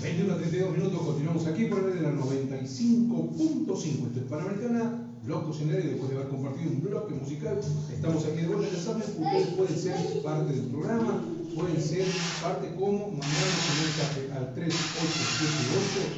21 a 32 minutos, continuamos aquí por el de la 95.5. Esto es Panamericana, blog cocinero, y después de haber compartido un bloque musical, estamos aquí de vuelta. Ya saben, ustedes pueden ser parte del programa, pueden ser parte como mandando su mensaje al 3878